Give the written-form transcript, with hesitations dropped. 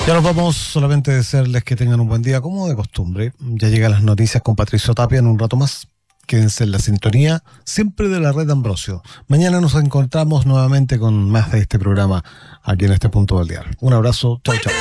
Ya nos vamos, solamente desearles que tengan un buen día como de costumbre. Ya llegan las noticias con Patricio Tapia en un rato más. Quédense en la sintonía, siempre de la red Ambrosio. Mañana nos encontramos nuevamente con más de este programa aquí en este punto del dial. Un abrazo, chao, chao.